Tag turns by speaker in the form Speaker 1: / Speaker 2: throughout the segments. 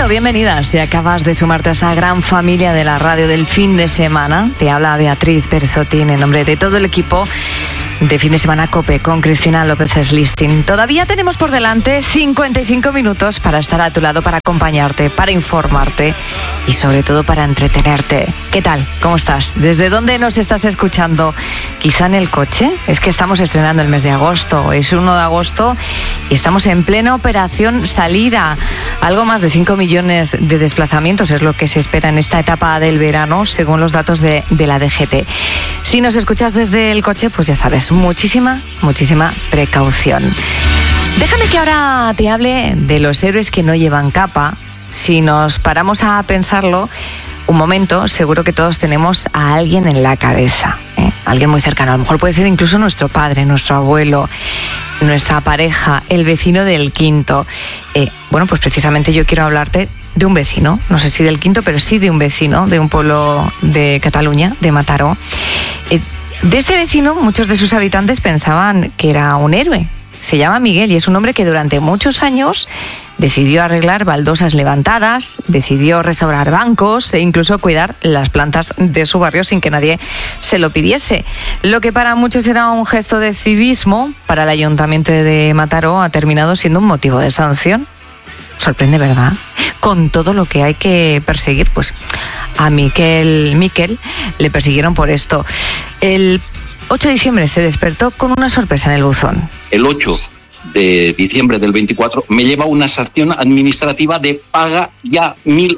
Speaker 1: Bienvenido, bienvenida. Si acabas de sumarte a esta gran familia de la radio del fin de semana, te habla Beatriz Perzotín en nombre de todo el equipo de Fin de Semana COPE con Cristina López Slistin. Todavía tenemos por delante 55 minutos para estar a tu lado, para acompañarte, para informarte y sobre todo para entretenerte. ¿Qué tal? ¿Cómo estás? ¿Desde dónde nos estás escuchando? ¿Quizá en el coche? Es que estamos estrenando el mes de agosto. Es 1 de agosto y estamos en plena operación salida. Algo más de 5 millones de desplazamientos es lo que se espera en esta etapa del verano, según los datos de la DGT. Si nos escuchas desde el coche, pues ya sabes, muchísima precaución. Déjame que ahora te hable de los héroes que no llevan capa. Si nos paramos a pensarlo un momento, seguro que todos tenemos a alguien en la cabeza, alguien muy cercano. A lo mejor puede ser incluso nuestro padre, nuestro abuelo, nuestra pareja, el vecino del quinto. Bueno, pues precisamente yo quiero hablarte de un vecino, no sé si del quinto, pero sí de un vecino de un pueblo de Cataluña, de Mataró. De este vecino, muchos de sus habitantes pensaban que era un héroe. Se llama Miguel y es un hombre que durante muchos años decidió arreglar baldosas levantadas, decidió restaurar bancos e incluso cuidar las plantas de su barrio sin que nadie se lo pidiese. Lo que para muchos era un gesto de civismo, para el Ayuntamiento de Mataró ha terminado siendo un motivo de sanción. Sorprende, ¿verdad? Con todo lo que hay que perseguir, pues a Miquel le persiguieron por esto. El 8 de diciembre se despertó con una sorpresa en el buzón.
Speaker 2: El 8 de diciembre del 24 me lleva una sanción administrativa de paga ya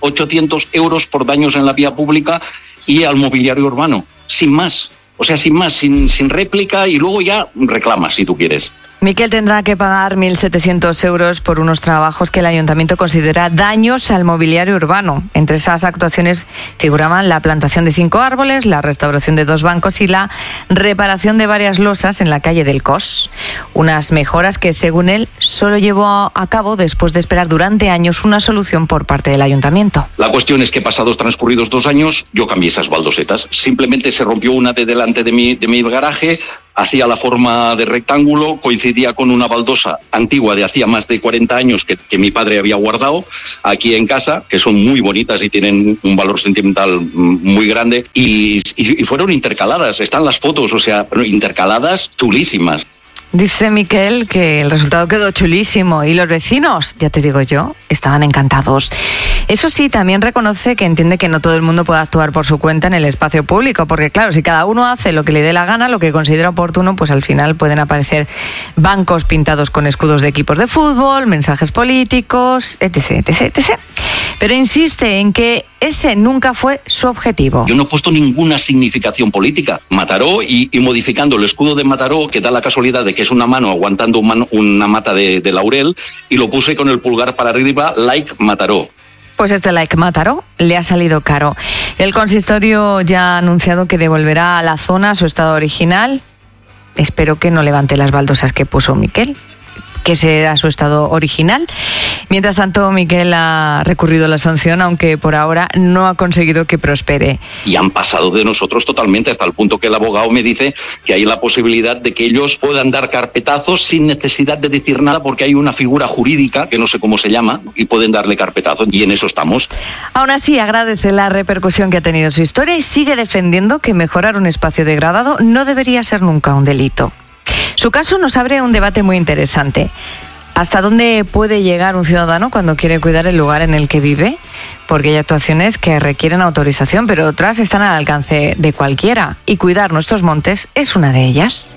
Speaker 2: 1.800 euros por daños en la vía pública y al mobiliario urbano. Sin más. O sea, sin réplica y luego ya reclamas si tú quieres.
Speaker 1: Miquel tendrá que pagar 1.700 euros por unos trabajos que el Ayuntamiento considera daños al mobiliario urbano. Entre esas actuaciones figuraban la plantación de 5 árboles, la restauración de 2 bancos y la reparación de varias losas en la calle del Cos. Unas mejoras que, según él, solo llevó a cabo después de esperar durante años una solución por parte del Ayuntamiento.
Speaker 2: La cuestión es que pasados transcurridos 2 años, yo cambié esas baldosetas. Simplemente se rompió una de delante de mi garaje. Hacía la forma de rectángulo, coincidía con una baldosa antigua de hacía más de 40 años que mi padre había guardado aquí en casa, que son muy bonitas y tienen un valor sentimental muy grande, y fueron intercaladas, están las fotos, o sea, intercaladas chulísimas.
Speaker 1: Dice Miquel que el resultado quedó chulísimo y los vecinos, ya te digo yo, estaban encantados. Eso sí, también reconoce que entiende que no todo el mundo puede actuar por su cuenta en el espacio público, porque claro, si cada uno hace lo que le dé la gana, lo que considera oportuno, pues al final pueden aparecer bancos pintados con escudos de equipos de fútbol, mensajes políticos, etc. Pero insiste en que ese nunca fue su objetivo.
Speaker 2: Yo no he puesto ninguna significación política. Mataró y modificando el escudo de Mataró, que da la casualidad de que es una mano aguantando una mata de laurel, y lo puse con el pulgar para arriba, like Mataró.
Speaker 1: Pues este like Mataró le ha salido caro. El consistorio ya ha anunciado que devolverá a la zona su estado original. Espero que no levante las baldosas que puso Miquel, que será su estado original. Mientras tanto, Miquel ha recurrido a la sanción, aunque por ahora no ha conseguido que prospere.
Speaker 2: Y han pasado de nosotros totalmente, hasta el punto que el abogado me dice que hay la posibilidad de que ellos puedan dar carpetazos sin necesidad de decir nada, porque hay una figura jurídica, que no sé cómo se llama, y pueden darle carpetazos, y en eso estamos.
Speaker 1: Aún así, agradece la repercusión que ha tenido su historia y sigue defendiendo que mejorar un espacio degradado no debería ser nunca un delito. Su caso nos abre un debate muy interesante. ¿Hasta dónde puede llegar un ciudadano cuando quiere cuidar el lugar en el que vive? Porque hay actuaciones que requieren autorización, pero otras están al alcance de cualquiera. Y cuidar nuestros montes es una de ellas.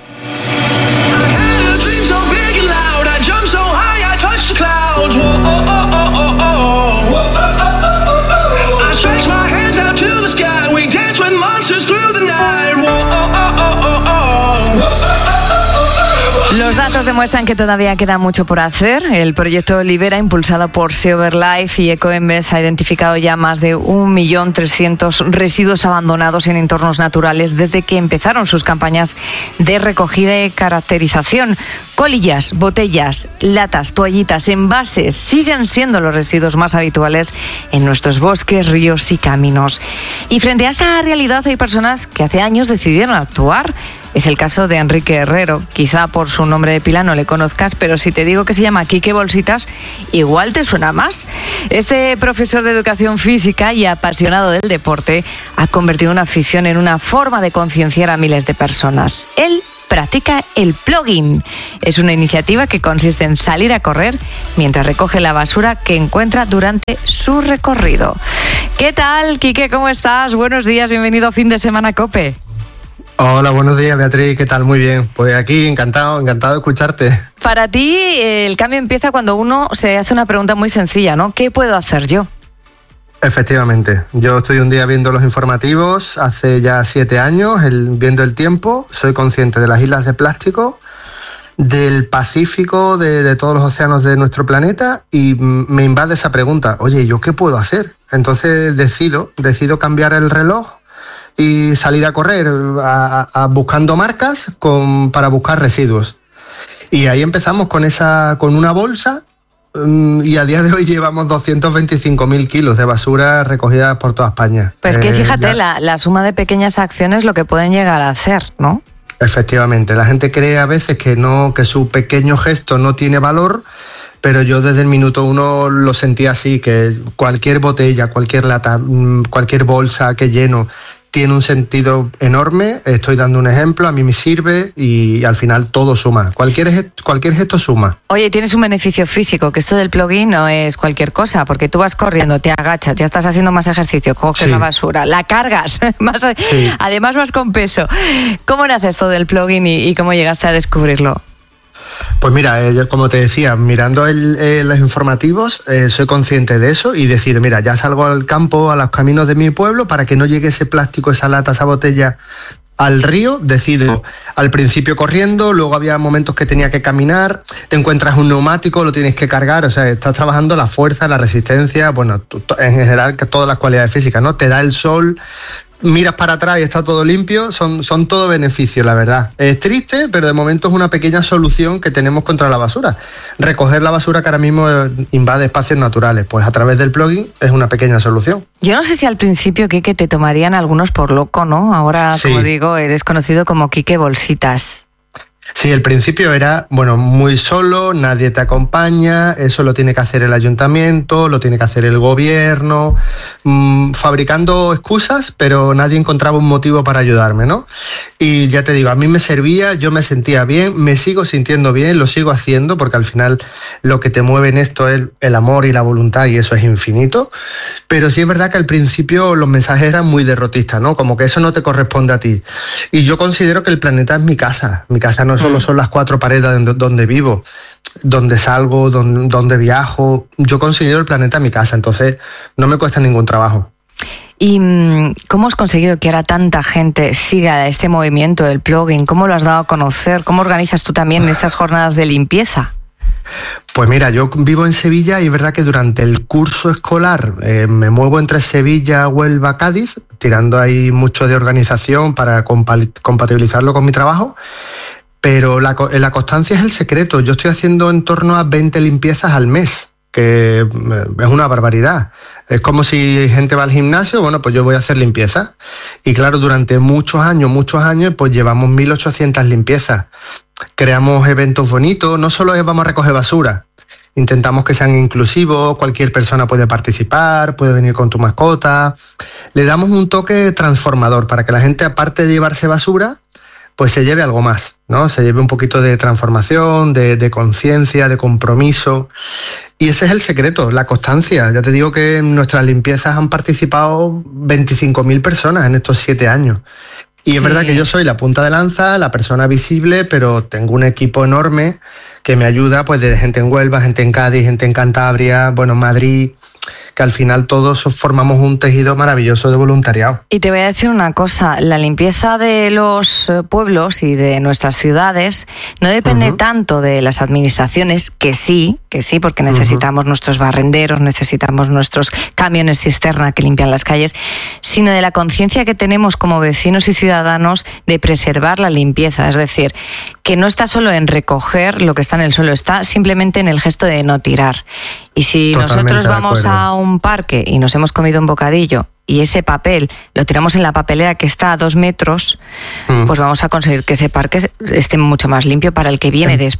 Speaker 1: Los datos demuestran que todavía queda mucho por hacer. El proyecto Libera, impulsado por SeoverLife y Ecoembes, ha identificado ya más de 1.300.000 residuos abandonados en entornos naturales desde que empezaron sus campañas de recogida y caracterización. Colillas, botellas, latas, toallitas, envases siguen siendo los residuos más habituales en nuestros bosques, ríos y caminos. Y frente a esta realidad hay personas que hace años decidieron actuar. Es el caso de Enrique Herrero. Quizá por su nombre de pila no le conozcas, pero si te digo que se llama Quique Bolsitas, igual te suena más. Este profesor de educación física y apasionado del deporte ha convertido una afición en una forma de concienciar a miles de personas. Él practica el plogging. Es una iniciativa que consiste en salir a correr mientras recoge la basura que encuentra durante su recorrido. ¿Qué tal, Quique? ¿Cómo estás? Buenos días, bienvenido a Fin de Semana COPE.
Speaker 3: Hola, buenos días, Beatriz, ¿qué tal? Muy bien. Pues aquí encantado de escucharte.
Speaker 1: Para ti, el cambio empieza cuando uno se hace una pregunta muy sencilla, ¿no? ¿Qué puedo hacer yo?
Speaker 3: Efectivamente, yo estoy un día viendo los informativos, hace ya 7 años, viendo el tiempo, soy consciente de las islas de plástico, del Pacífico, de todos los océanos de nuestro planeta, y me invade esa pregunta, oye, ¿yo qué puedo hacer? Entonces decido cambiar el reloj y salir a correr buscando marcas para buscar residuos. Y ahí empezamos con una bolsa. Y a día de hoy llevamos 225.000 kilos de basura recogidas por toda España.
Speaker 1: Pues que fíjate, la suma de pequeñas acciones lo que pueden llegar a hacer, ¿no?
Speaker 3: Efectivamente, la gente cree a veces que su pequeño gesto no tiene valor, pero yo desde el minuto 1 lo sentía así, que cualquier botella, cualquier lata, cualquier bolsa que lleno tiene un sentido enorme. Estoy dando un ejemplo, a mí me sirve y al final todo suma. Cualquier gesto suma.
Speaker 1: Oye, tienes un beneficio físico, que esto del plogging no es cualquier cosa, porque tú vas corriendo, te agachas, ya estás haciendo más ejercicio, coges la basura, la cargas, además vas con peso. ¿Cómo nace esto del plogging y cómo llegaste a descubrirlo?
Speaker 3: Pues mira, yo, como te decía, mirando los informativos, soy consciente de eso y decido, mira, ya salgo al campo, a los caminos de mi pueblo, para que no llegue ese plástico, esa lata, esa botella al río. Decido al principio corriendo, luego había momentos que tenía que caminar, te encuentras un neumático, lo tienes que cargar, o sea, estás trabajando la fuerza, la resistencia, bueno, en general todas las cualidades físicas, ¿no? Te da el sol, miras para atrás y está todo limpio, son todo beneficios, la verdad. Es triste, pero de momento es una pequeña solución que tenemos contra la basura. Recoger la basura que ahora mismo invade espacios naturales, pues a través del plogging es una pequeña solución.
Speaker 1: Yo no sé si al principio, Quique, te tomarían algunos por loco, ¿no? Ahora, sí, como digo, eres conocido como Quique Bolsitas.
Speaker 3: Sí, el principio era, muy solo, nadie te acompaña, eso lo tiene que hacer el ayuntamiento, lo tiene que hacer el gobierno, fabricando excusas, pero nadie encontraba un motivo para ayudarme, ¿no? Y ya te digo, a mí me servía, yo me sentía bien, me sigo sintiendo bien, lo sigo haciendo, porque al final lo que te mueve en esto es el amor y la voluntad, y eso es infinito, pero sí es verdad que al principio los mensajes eran muy derrotistas, ¿no? Como que eso no te corresponde a ti. Y yo considero que el planeta es mi casa no solo son las 4 paredes donde vivo, donde salgo, donde viajo. Yo considero el planeta mi casa, entonces no me cuesta ningún trabajo.
Speaker 1: ¿Y cómo has conseguido que ahora tanta gente siga este movimiento del plogging? ¿Cómo lo has dado a conocer? ¿Cómo organizas tú también esas jornadas de limpieza?
Speaker 3: Pues mira, yo vivo en Sevilla y es verdad que durante el curso escolar me muevo entre Sevilla, Huelva, Cádiz, tirando ahí mucho de organización para compatibilizarlo con mi trabajo. Pero la constancia es el secreto. Yo estoy haciendo en torno a 20 limpiezas al mes, que es una barbaridad. Es como si gente va al gimnasio, pues yo voy a hacer limpieza. Y claro, durante muchos años, pues llevamos 1.800 limpiezas. Creamos eventos bonitos, no solo vamos a recoger basura, intentamos que sean inclusivos, cualquier persona puede participar, puede venir con tu mascota. Le damos un toque transformador para que la gente, aparte de llevarse basura, pues se lleve algo más, ¿no? Se lleve un poquito de transformación, de conciencia, de compromiso. Y ese es el secreto, la constancia. Ya te digo que en nuestras limpiezas han participado 25.000 personas en estos 7 años. Y es verdad que yo soy la punta de lanza, la persona visible, pero tengo un equipo enorme que me ayuda, pues de gente en Huelva, gente en Cádiz, gente en Cantabria, Madrid, que al final todos formamos un tejido maravilloso de voluntariado.
Speaker 1: Y te voy a decir una cosa, la limpieza de los pueblos y de nuestras ciudades no depende tanto de las administraciones, que sí, porque necesitamos nuestros barrenderos, necesitamos nuestros camiones cisterna que limpian las calles, sino de la conciencia que tenemos como vecinos y ciudadanos de preservar la limpieza. Es decir, que no está solo en recoger lo que está en el suelo, está simplemente en el gesto de no tirar. Y si nosotros vamos a un parque y nos hemos comido un bocadillo y ese papel lo tiramos en la papelera que está a 2 metros, pues vamos a conseguir que ese parque esté mucho más limpio para el que viene después.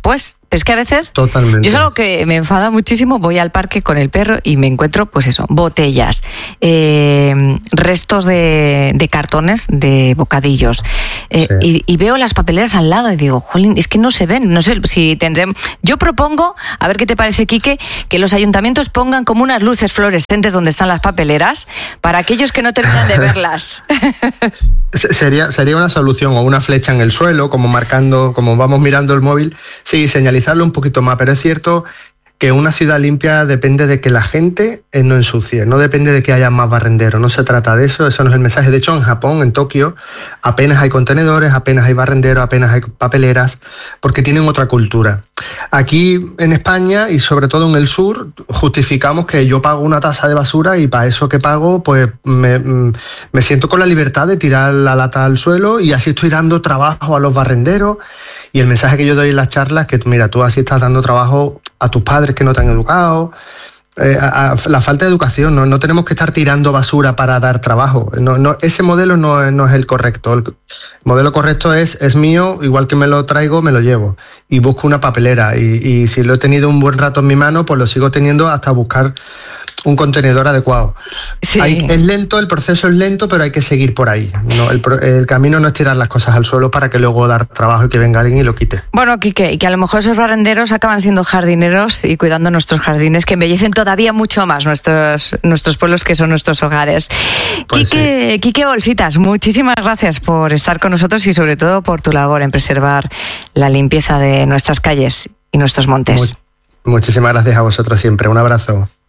Speaker 1: Pero es que a veces,
Speaker 3: totalmente.
Speaker 1: Yo es algo que me enfada muchísimo, voy al parque con el perro y me encuentro, pues eso, botellas, restos de cartones, de bocadillos, y veo las papeleras al lado y digo, jolín, es que no se ven, no sé si tendremos... Yo propongo, a ver qué te parece, Quique, que los ayuntamientos pongan como unas luces fluorescentes donde están las papeleras para aquellos que no terminan de verlas.
Speaker 3: Sería una solución, o una flecha en el suelo, como marcando, como vamos mirando el móvil, sí, señalizarlo un poquito más, pero es cierto que una ciudad limpia depende de que la gente no ensucie, no depende de que haya más barrenderos, no se trata de eso, eso no es el mensaje. De hecho, en Japón, en Tokio, apenas hay contenedores, apenas hay barrenderos, apenas hay papeleras, porque tienen otra cultura. Aquí en España, y sobre todo en el sur, justificamos que yo pago una tasa de basura y para eso que pago, pues me siento con la libertad de tirar la lata al suelo y así estoy dando trabajo a los barrenderos. Y el mensaje que yo doy en las charlas es que, mira, tú así estás dando trabajo a tus padres que no te han educado, a la falta de educación, no tenemos que estar tirando basura para dar trabajo. Ese modelo no es el correcto. El modelo correcto es mío, igual que me lo traigo, me lo llevo. Y busco una papelera. Y si lo he tenido un buen rato en mi mano, pues lo sigo teniendo hasta buscar un contenedor adecuado.
Speaker 1: Sí.
Speaker 3: Es lento, el proceso es lento, pero hay que seguir por ahí. El camino no es tirar las cosas al suelo para que luego dar trabajo y que venga alguien y lo quite.
Speaker 1: Bueno, Quique, y que a lo mejor esos barrenderos acaban siendo jardineros y cuidando nuestros jardines, que embellecen todavía mucho más nuestros pueblos, que son nuestros hogares. Pues Quique Bolsitas, muchísimas gracias por estar con nosotros y sobre todo por tu labor en preservar la limpieza de nuestras calles y nuestros montes.
Speaker 3: Muchísimas gracias a vosotros siempre. Un abrazo.